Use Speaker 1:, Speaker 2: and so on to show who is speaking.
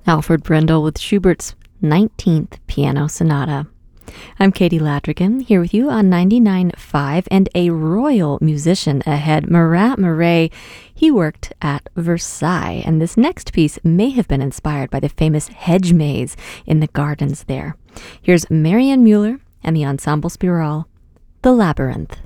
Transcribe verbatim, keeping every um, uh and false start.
Speaker 1: Alfred Brendel with Schubert's nineteenth Piano Sonata. I'm Katie Ladrigan, here with you on ninety-nine point five, and a royal musician ahead, Murat Murray. He worked at Versailles, and this next piece may have been inspired by the famous hedge maze in the gardens there. Here's Marianne Mueller and the Ensemble Spiral, The Labyrinth.